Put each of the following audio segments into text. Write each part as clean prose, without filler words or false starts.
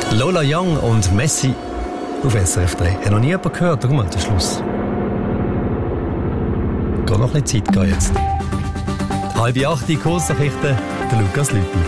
Lola Young und Messi auf SRF 3. Hat noch nie jemand gehört? Schau mal, der Schluss. Geht noch ein bisschen Zeit gehen jetzt. 7:30, Kursnachrichten, der Lukas Lüthi.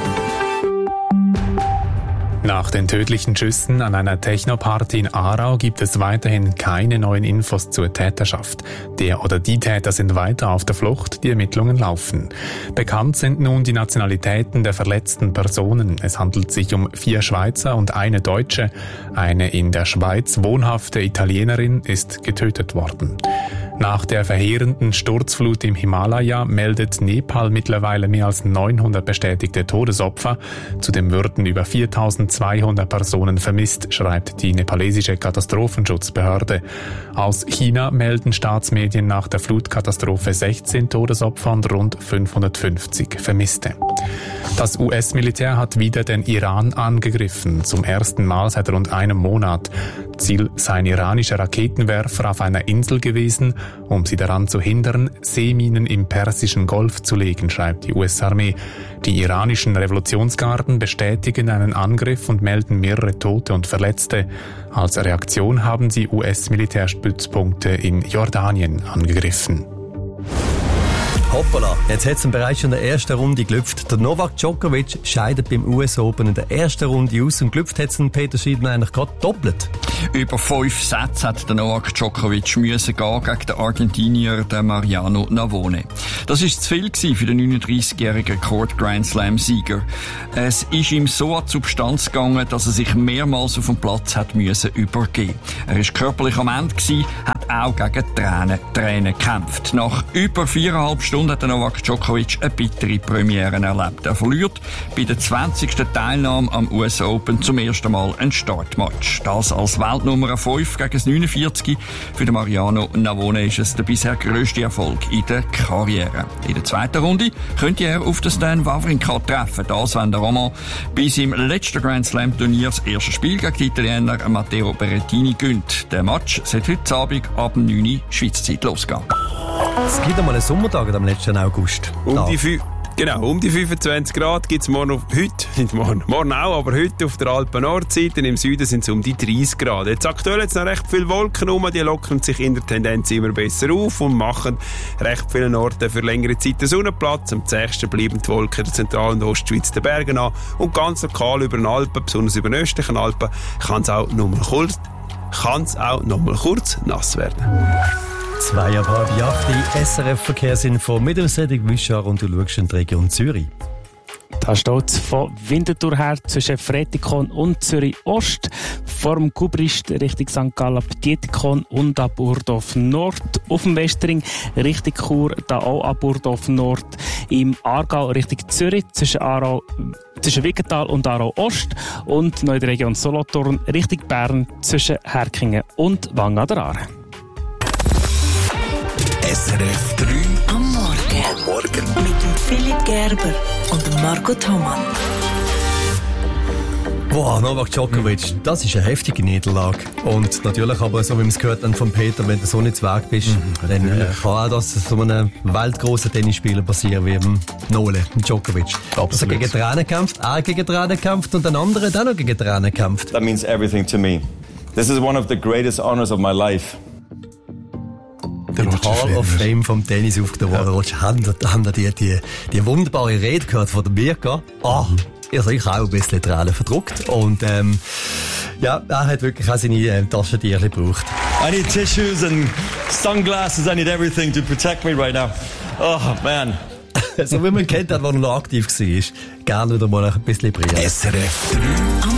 Nach den tödlichen Schüssen an einer Techno-Party in Aarau gibt es weiterhin keine neuen Infos zur Täterschaft. Der oder die Täter sind weiter auf der Flucht, die Ermittlungen laufen. Bekannt sind nun die Nationalitäten der verletzten Personen. Es handelt sich um 4 Schweizer und eine Deutsche. Eine in der Schweiz wohnhafte Italienerin ist getötet worden. Nach der verheerenden Sturzflut im Himalaya meldet Nepal mittlerweile mehr als 900 bestätigte Todesopfer. Zudem würden über 4.200 Personen vermisst, schreibt die nepalesische Katastrophenschutzbehörde. Aus China melden Staatsmedien nach der Flutkatastrophe 16 Todesopfer und rund 550 Vermisste. Das US-Militär hat wieder den Iran angegriffen, zum ersten Mal seit rund einem Monat. Ziel sei ein iranischer Raketenwerfer auf einer Insel gewesen, um sie daran zu hindern, Seeminen im Persischen Golf zu legen, schreibt die US-Armee. Die iranischen Revolutionsgarden bestätigen einen Angriff und melden mehrere Tote und Verletzte. Als Reaktion haben sie US-Militärstützpunkte in Jordanien angegriffen. Hoppala, jetzt hat es bereits schon in der ersten Runde gelüpft. Der Novak Djokovic scheidet beim US Open in der ersten Runde aus und gelüpft hat es Peter Schiedler eigentlich gerade doppelt. Über 5 Sätze hat der Novak Djokovic müssen gehen gegen den Argentinier den Mariano Navone. Das war zu viel für den 39-jährigen Court Grand Slam Sieger. Es ist ihm so an die Substanz gegangen, dass er sich mehrmals auf dem Platz hat müssen übergeben. Er war körperlich am Ende gewesen, hat auch gegen Tränen gekämpft. Nach über 4,5 Stunden hat der Novak Djokovic eine bittere Premiere erlebt. Er verliert bei der 20. Teilnahme am US Open zum ersten Mal ein Startmatch. Das als Weltnummer 5 gegen das 49. Für den Mariano Navone ist es der bisher grösste Erfolg in der Karriere. In der zweiten Runde könnte er auf den Stan Wawrinka treffen. Das, wenn der Roman bei seinem letzten Grand Slam Turnier das erste Spiel gegen die Italiener Matteo Berrettini gönnt. Der Match sollte heute Abend ab 9 Uhr Schweizer Zeit losgehen. Es gibt einmal einen Sommertag am letzten August. Um die 25 Grad gibt es morgen auch, aber heute auf der Alpen-Nordseite. Im Süden sind es um die 30 Grad. Jetzt aktuell jetzt noch recht viele Wolken rum, die lockern sich in der Tendenz immer besser auf und machen recht vielen Orten für längere Zeit den Sonnenplatz. Am zächsten bleiben die Wolken der Zentral- und Ostschweiz den Bergen an und ganz lokal über den Alpen, besonders über den östlichen Alpen, kann es auch noch mal kurz nass werden. 7:30, SRF-Verkehrsinfo mit dem Cedric Wischar und du schaust in die Region Zürich. Da steht es von Winterthur her zwischen Fretikon und Zürich Ost, vor dem Kubrist Richtung St. Gallen, Dietikon und ab Urdorf Nord. Auf dem Westring Richtung Chur, da auch ab Urdorf Nord. Im Aargau Richtung Zürich zwischen Wiggenthal und Aarau Ost und noch in der Region Solothurn Richtung Bern zwischen Herkingen und Wangen an der Aare. SRF 3 am Morgen. Mit dem Philipp Gerber und dem Marco Thomann. Boah, Novak Djokovic, das ist eine heftige Niederlage. Und natürlich aber, so wie man es gehört haben von Peter, wenn du so nicht weg bist, dann kann auch das so einem weltgroßen Tennisspieler passieren wie Nole, Djokovic. Also gegen Tränen kämpft, er gegen Tränen kämpft und ein anderer dann noch gegen Tränen kämpft. That means everything to me. This is one of the greatest honors of my life. Der Hall of Fame vom Tennis aufgenommen. Ja. Haben die wunderbare Rede gehört von der Mirka. Also ich auch ein bisschen Tränen verdruckt. Und ja, er hat wirklich auch seine Taschentierchen gebraucht. I need tissues and sunglasses. I need everything to protect me right now. Oh, man. So wie man kennt, als er noch aktiv war. Gerne wieder mal ein bisschen brillieren. SRF 3